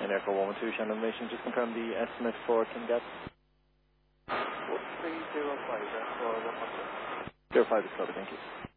American Aircraft 112, Shannon Nation. Just confirm the estimate for King Gap. 1305, that's for 112. 05 is covered, thank you.